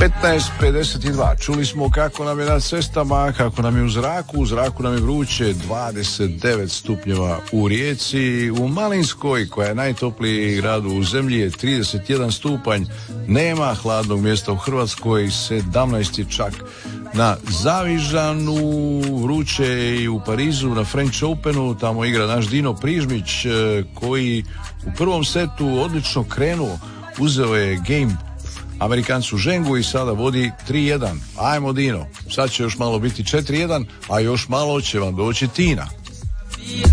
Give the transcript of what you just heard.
15:52. Čuli smo kako nam je na cestama, kako nam je u zraku nam je vruće, 29 stupnjeva u Rijeci, u Malinskoj koja je najtopliji grad u zemlji je 31 stupanj, nema hladnog mjesta u Hrvatskoj, 17 je čak na Zavižanu, vruće i u Parizu na French Openu, tamo igra naš Dino Prižmić koji u prvom setu odlično krenuo, uzeo je game Amerikancu žengu i sada vodi 3:1. Ajmo Dino, sad će još malo biti 4:1, a još malo će vam doći Tina.